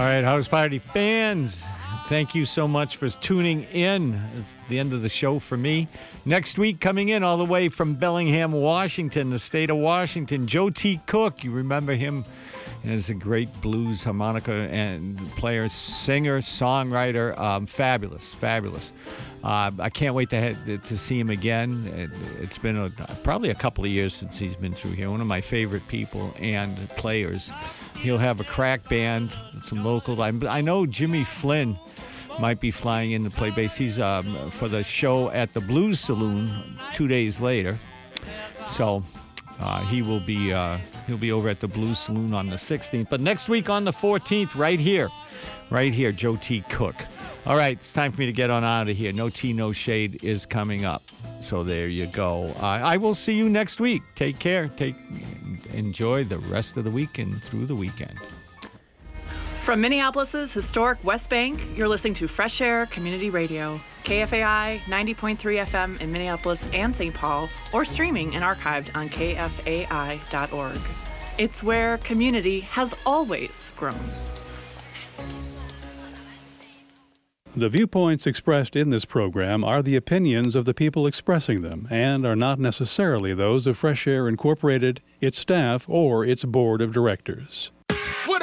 right, House Party fans, thank you so much for tuning in. It's the end of the show for me. Next week, coming in all the way from Bellingham, Washington, the state of Washington, Joe T. Cook. You remember him as a great blues harmonica and player, singer, songwriter. Fabulous. I can't wait to see him again. It's been probably a couple of years since he's been through here. One of my favorite people and players. He'll have a crack band, some local. I know Jimmy Flynn might be flying in to play bass. He's for the show at the Blues Saloon 2 days later. So he'll be over at the Blues Saloon on the 16th. But next week on the 14th, right here, Joe T. Cook. All right, it's time for me to get on out of here. No Tea, No Shade is coming up. So there you go. I will see you next week. Take care. Enjoy the rest of the week and through the weekend. From Minneapolis's historic West Bank, you're listening to Fresh Air Community Radio, KFAI 90.3 FM in Minneapolis and St. Paul, or streaming and archived on kfai.org. It's where community has always grown. The viewpoints expressed in this program are the opinions of the people expressing them and are not necessarily those of Fresh Air Incorporated, its staff, or its board of directors.